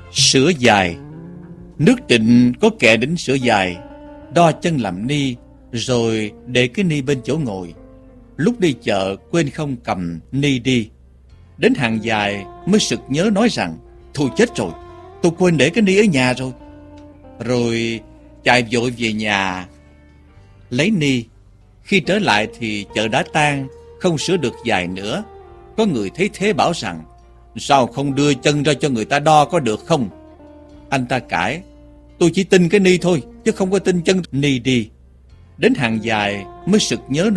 Sửa dài. Nước Trịnh có kẻ đến sửa dài, đo chân làm ni, rồi để cái ni bên chỗ ngồi. Lúc đi chợ quên không cầm ni đi. Đến hàng dài mới sực nhớ nói rằng: thôi chết rồi, tôi quên để cái ni ở nhà rồi. Rồi chạy vội về nhà lấy ni. Khi trở lại thì chợ đã tan, không sửa được dài nữa. Có người thấy thế bảo rằng: sao không đưa chân ra cho người ta đo có được không? Anh ta cãi: tôi chỉ tin cái ni thôi, chứ không có tin chân ni đi. Đến hàng dài mới sực nhớ